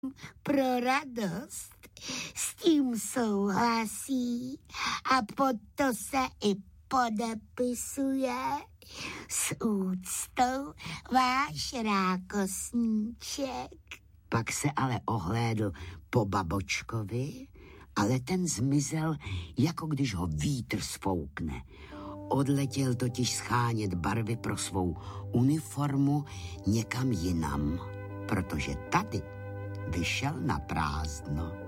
pro radost, s tím souhlasí a pod to se i podepisuje s úctou váš rákosníček. Pak se ale ohlédl po babočkovi, ale ten zmizel, jako když ho vítr sfoukne. Odletěl totiž schánět barvy pro svou uniformu někam jinam, protože tady vyšel na prázdno.